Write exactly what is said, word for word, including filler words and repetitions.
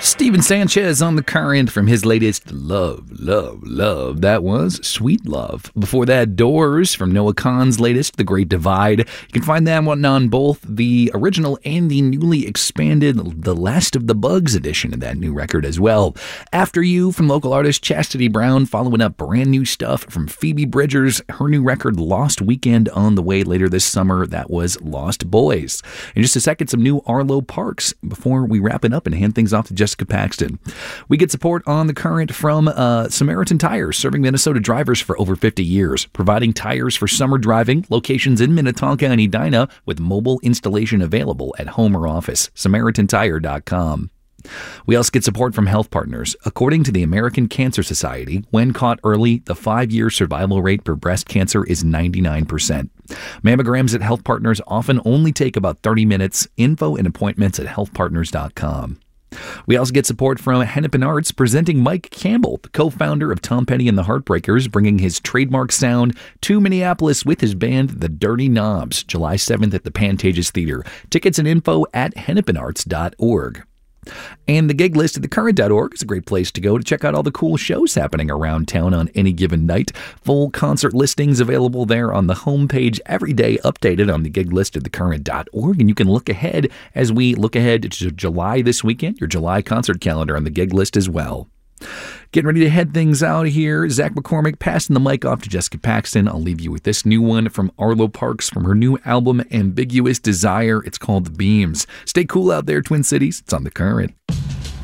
Steven Sanchez on the current from his latest Love, Love, Love. That was Sweet Love. Before that, Doors from Noah Kahan's latest, The Great Divide. You can find that one on both the original and the newly expanded The Last of the Bugs edition of that new record as well. After You from local artist Chastity Brown, following up brand new stuff from Phoebe Bridgers. Her new record, Lost Weekend, on the way later this summer. That was Lost Boys. In just a second, some new Arlo Parks before we wrap it up and hand things off to Jessica Paxton. We get support on the current from uh, Samaritan Tires, serving Minnesota drivers for over fifty years, providing tires for summer driving, locations in Minnetonka and Edina, with mobile installation available at home or office. Samaritan Tire dot com. We also get support from Health Partners. According to the American Cancer Society, when caught early, the five-year survival rate for breast cancer is ninety-nine percent. Mammograms at Health Partners often only take about thirty minutes. Info and appointments at health partners dot com. We also get support from Hennepin Arts, presenting Mike Campbell, the co-founder of Tom Petty and the Heartbreakers, bringing his trademark sound to Minneapolis with his band, The Dirty Knobs, July seventh at the Pantages Theater. Tickets and info at hennepin arts dot org. And the gig list at the current dot org is a great place to go to check out all the cool shows happening around town on any given night. Full concert listings available there on the homepage every day, updated on the gig list at the current dot org. And you can look ahead as we look ahead to July this weekend, your July concert calendar on the gig list as well. Getting ready to head things out here. Zach McCormick passing the mic off to Jessica Paxton. I'll leave you with this new one from Arlo Parks from her new album, Ambiguous Desire. It's called The Beams. Stay cool out there, Twin Cities. It's on the current.